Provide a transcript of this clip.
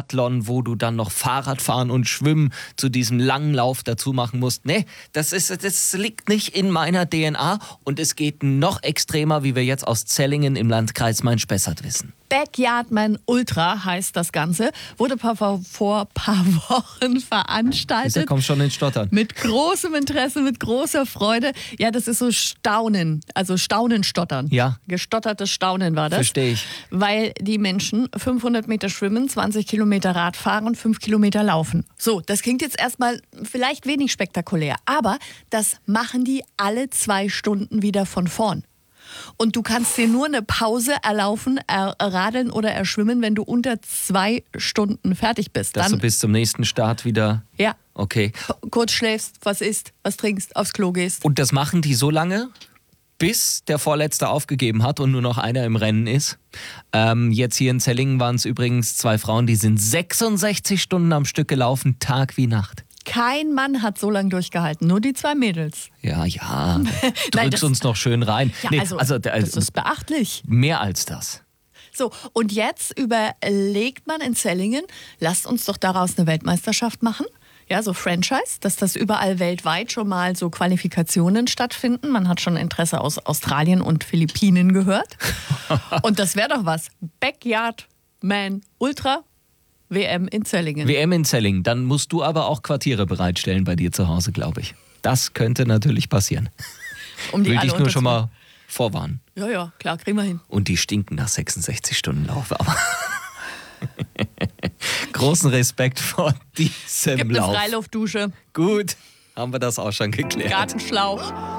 Triathlon, wo du dann noch Fahrradfahren und Schwimmen zu diesem langen Lauf dazu machen musst. Nee, das liegt nicht in meiner DNA und es geht noch extremer, wie wir jetzt aus Zellingen im Landkreis Main-Spessart wissen. Backyardman Ultra heißt das Ganze, wurde vor ein paar Wochen veranstaltet. Da kommst schon ins Stottern. Mit großem Interesse, mit großer Freude. Ja, das ist so Staunen, also Staunen, Stottern. Ja. Gestottertes Staunen war das. Verstehe ich. Weil die Menschen 500 Meter schwimmen, 20 Kilometer Rad fahren, 5 Kilometer laufen. So, das klingt jetzt erstmal vielleicht wenig spektakulär, aber das machen die alle 2 Stunden wieder von vorn. Und du kannst dir nur eine Pause erlaufen, erradeln oder erschwimmen, wenn du unter 2 Stunden fertig bist. Dass du bis zum nächsten Start wieder... Ja. Okay. Kurz schläfst, was isst, was trinkst, aufs Klo gehst. Und das machen die so lange, bis der Vorletzte aufgegeben hat und nur noch einer im Rennen ist. Jetzt hier in Zellingen waren es übrigens 2 Frauen, die sind 66 Stunden am Stück gelaufen, Tag wie Nacht. Kein Mann hat so lange durchgehalten, nur die 2 Mädels. Ja, drück's uns noch schön rein. Ja, Nee, das ist beachtlich. Mehr als das. So, und jetzt überlegt man in Zellingen, lasst uns doch daraus eine Weltmeisterschaft machen. Ja, so Franchise, dass das überall weltweit schon mal so Qualifikationen stattfinden. Man hat schon Interesse aus Australien und Philippinen gehört. Und das wäre doch was. Backyardman Ultra WM in Zellingen. WM in Zellingen. Dann musst du aber auch Quartiere bereitstellen bei dir zu Hause, glaube ich. Das könnte natürlich passieren. Will dich nur schon mal vorwarnen. Ja, klar, kriegen wir hin. Und die stinken nach 66 Stunden Lauf, aber... Großen Respekt vor diesem Gibt Lauf. eine Freiluftdusche. Gut, haben wir das auch schon geklärt. Gartenschlauch.